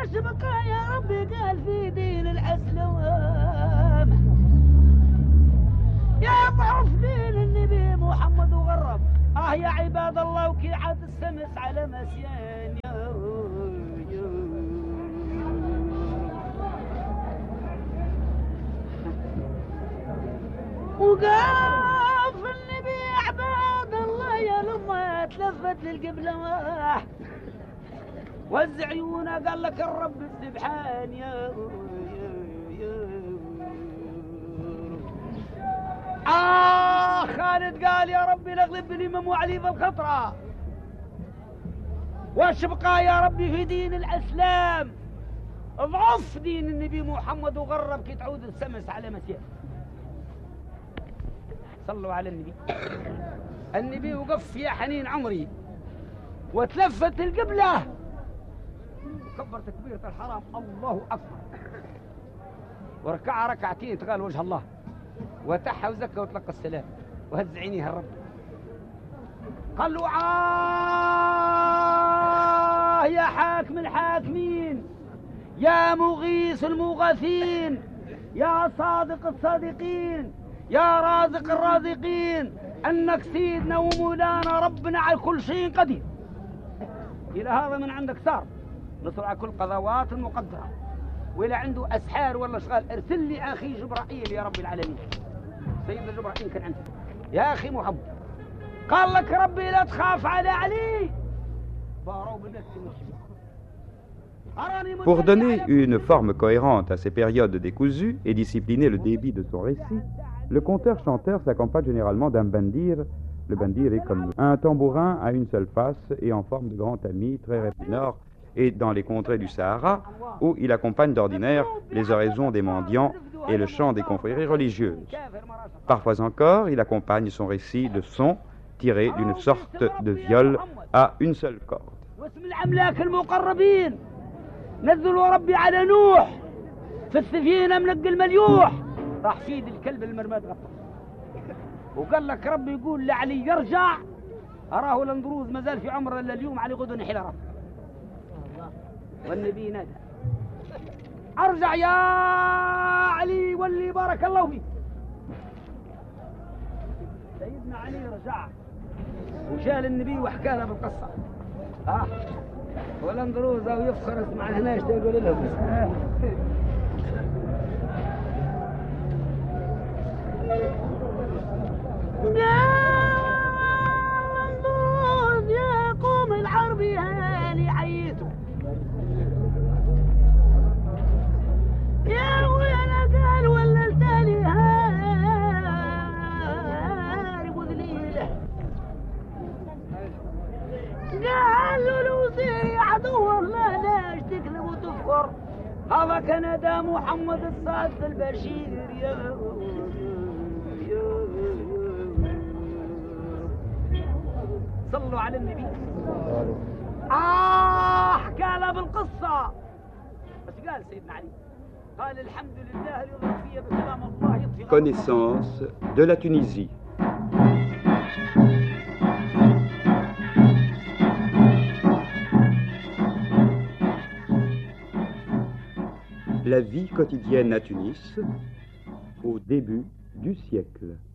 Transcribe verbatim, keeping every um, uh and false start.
واش بقى يا ربي قال في دين الاسلام يا ضعف دين النبي محمد وغرب. اه يا عباد الله وكي عاد السمس على مسيان يا وقاف النبي عباد الله يا لما تلفت للقبلة وزع عيونه قال لك الرب السبحان يا آه خالد قال يا ربي نغلب الإمام علي ذا الخطرة واش بقى يا ربي في دين الإسلام ضعف دين النبي محمد وغرب كي تعود السمس على مسيح. صلوا على النبي. النبي وقف يا حنين عمري وتلفت القبلة كبر تكبيرة الحرام الله أكبر وركع ركعتين تقال وجه الله وتحى وزكى وتلقى السلام وهز عينيها الرب قال له آه يا حاكم الحاكمين يا مغيث المغاثين يا صادق الصادقين يا رازق الرازقين أنك سيدنا ومولانا ربنا على كل شيء قدير. إلى هذا من عندك صار نصر على كل قضاوات المقدرة وإلى عنده أسحار ولا شغال ارسل لي أخي جبرائيل يا رب العالمين. سيدنا جبرائيل كان عنده يا أخي محمد قال لك ربي لا تخاف على علي. Pour donner une forme cohérente à ces périodes décousues et discipliner le débit de son récit, le conteur-chanteur s'accompagne généralement d'un bandir. Le bandir est comme un tambourin à une seule face et en forme de grand tamis très répandu nord et dans les contrées du Sahara où il accompagne d'ordinaire les oraisons des mendiants et le chant des confréries religieuses. Parfois encore, il accompagne son récit de sons tirés d'une sorte de viol à une seule corde. نزلوا ربي على نوح في السفينة منق المليوح راح فيد الكلب المرماد غطى وقال لك ربي يقول لعلي يرجع أراه الاندروز ما زال في عمره إلا اليوم علي غدو نحيل رب والنبي نادى أرجع يا علي واللي بارك الله فيك. سيدنا علي رجع وشال النبي وحكى له بالقصة آه والاندروز او يفخر اسمع هناش تقول لهم يا الاندروز يا قوم العربي هاني حييتوا يا ويلا قال ولا الثاني هارب وذليله قال له لوسي عدو الله لا تكذب وتفكر هذا كان دا محمد الصادق البشير يا صلوا على النبي. آه حكى له بالقصة بس قال سيدنا علي قال الحمد لله الذي بسلام الله يطفي. Connaissance de la Tunisie. La vie quotidienne à Tunis au début du siècle.